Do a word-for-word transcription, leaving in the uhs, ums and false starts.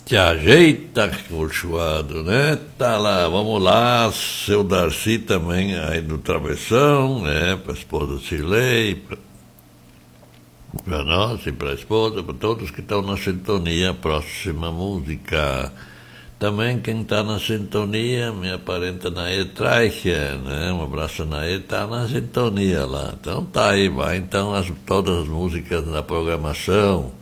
Te ajeita, Cochoado, né? Tá lá, vamos lá, seu Darcy também aí do Travessão, né? Pra esposa Cirlei, pra, pra nós e pra esposa, pra todos que estão na sintonia. Próxima música. Também quem tá na sintonia, minha parenta Naê Treicher, né? Um abraço, Naê, tá na sintonia lá. Então tá aí, vai então as, todas as músicas na programação.